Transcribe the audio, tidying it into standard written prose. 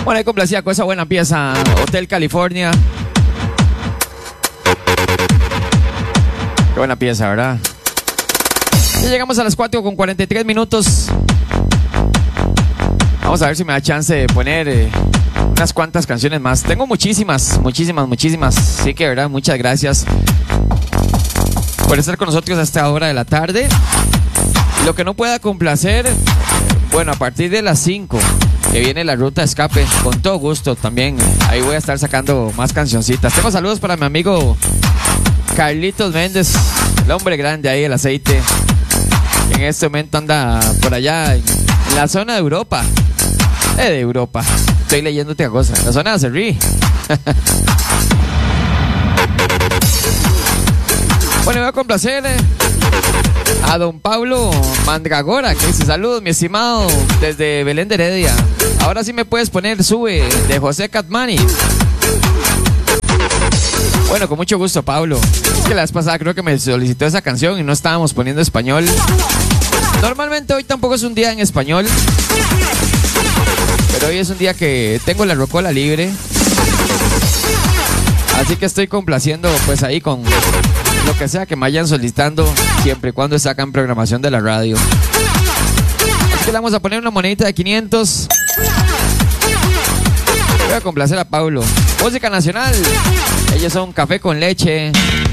Bueno, ahí complacía con esa buena pieza, Hotel California. Qué buena pieza, ¿verdad? Ya llegamos a las 4:43. Vamos a ver si me da chance de poner unas cuantas canciones más. Tengo muchísimas. Así que, ¿verdad? Muchas gracias por estar con nosotros a esta hora de la tarde. Lo que no pueda complacer, bueno, a partir de las 5, que viene la ruta de escape, con todo gusto también. Ahí voy a estar sacando más cancioncitas. Tengo saludos para mi amigo Carlitos Méndez, el hombre grande ahí, el aceite. En este momento anda por allá en la zona de Europa. De Europa. Estoy leyéndote a cosa. La zona de Acerrí. Bueno, voy a complacer a don Pablo Mandragora, que dice: saludos, mi estimado, desde Belén de Heredia. Ahora sí me puedes poner Sube, de José Catmani. Bueno, con mucho gusto, Pablo. Es que la vez pasada creo que me solicitó esa canción y no estábamos poniendo español. Normalmente hoy tampoco es un día en español, pero hoy es un día que tengo la rocola libre. Así que estoy complaciendo pues ahí con lo que sea que me vayan solicitando, siempre y cuando sacan programación de la radio. Así que le vamos a poner una monedita de 500. Voy a complacer a Pablo. Música nacional. Ellos son Café con Leche.